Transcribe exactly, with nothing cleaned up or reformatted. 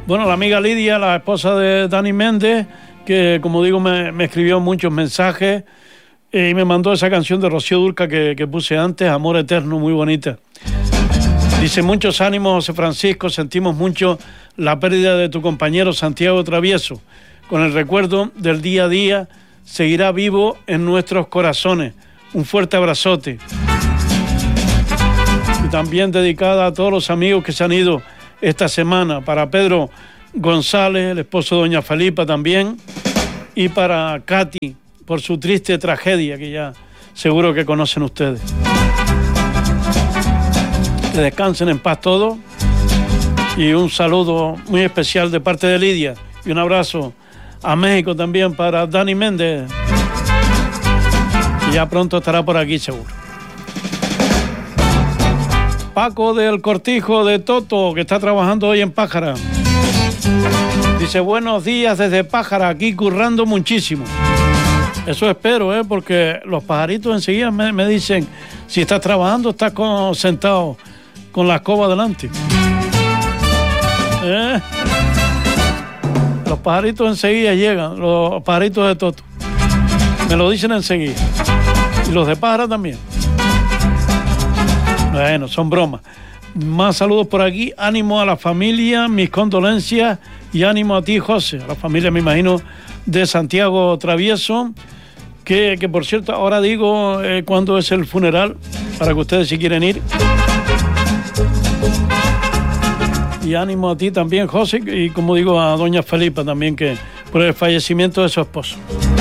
Bueno, la amiga Lidia, la esposa de Dani Méndez, que como digo me, me escribió muchos mensajes eh, y me mandó esa canción de Rocío Dúrcal que, que puse antes, Amor Eterno, muy bonita. Dice, muchos ánimos, José Francisco, sentimos mucho la pérdida de tu compañero Santiago Travieso. Con el recuerdo del día a día, seguirá vivo en nuestros corazones. Un fuerte abrazote. Y también dedicada a todos los amigos que se han ido esta semana. Para Pedro González, el esposo de doña Felipa también. Y para Katy, por su triste tragedia, que ya seguro que conocen ustedes. Que descansen en paz todos. Y un saludo muy especial de parte de Lidia. Y un abrazo a México también para Dani Méndez. Y ya pronto estará por aquí seguro. Paco del Cortijo de Toto, que está trabajando hoy en Pájara. Dice, buenos días desde Pájara, aquí currando muchísimo. Eso espero, ¿eh? Porque los pajaritos enseguida me, me dicen, si estás trabajando, estás con, sentado con la escoba delante. ¿Eh? Los pajaritos enseguida llegan, los pajaritos de Toto. Me lo dicen enseguida. Y los de Pájara también. Bueno, son bromas. Más saludos por aquí. Ánimo a la familia, mis condolencias y ánimo a ti, José. A la familia, me imagino, de Santiago Travieso. Que, que por cierto, ahora digo eh, cuándo es el funeral, para que ustedes si quieren ir. Y ánimo a ti también, José, y como digo a doña Felipa también, que por el fallecimiento de su esposo.